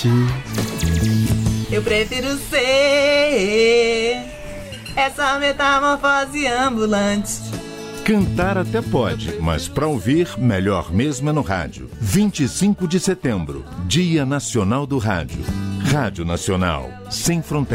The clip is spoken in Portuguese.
Eu prefiro ser essa metamorfose ambulante. Cantar até pode, mas para ouvir, melhor mesmo é no rádio. 25 de setembro, Dia Nacional do Rádio. Rádio Nacional, sem fronteiras.